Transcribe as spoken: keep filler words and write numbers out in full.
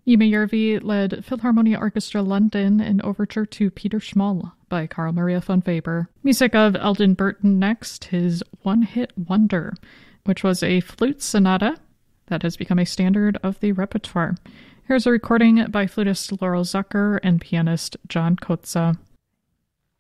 Yima Järvi led Philharmonia Orchestra London in overture to Peter Schmoll by Carl Maria von Weber. Music of Eldon Burton next, his one-hit wonder, which was a flute sonata that has become a standard of the repertoire. Here's a recording by flutist Laurel Zucker and pianist John Kotze.